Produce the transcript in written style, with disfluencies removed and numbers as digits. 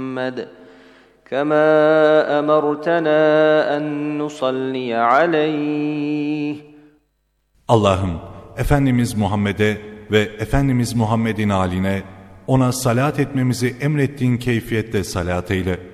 كما أمرتنا أن نصلي عليه. Allah'ım, Efendimiz Muhammed'e ve Efendimiz Muhammed'in âline, ona salat etmemizi emrettiğin keyfiyette salat eyle.